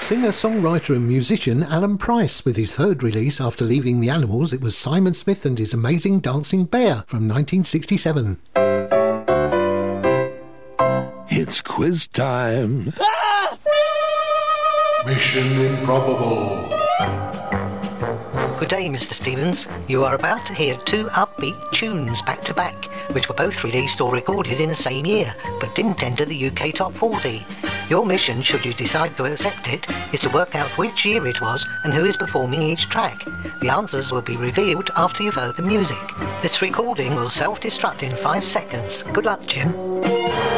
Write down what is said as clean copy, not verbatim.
Singer-songwriter and musician Alan Price. With his third release after leaving the Animals, it was Simon Smith and his Amazing Dancing Bear from 1967. It's quiz time. Ah! Mission Improbable. Good day, Mr. Stevens. You are about to hear two upbeat tunes back to back, which were both released or recorded in the same year, but didn't enter the UK Top 40. Your mission, should you decide to accept it, is to work out which year it was and who is performing each track. The answers will be revealed after you've heard the music. This recording will self-destruct in 5 seconds. Good luck, Jim.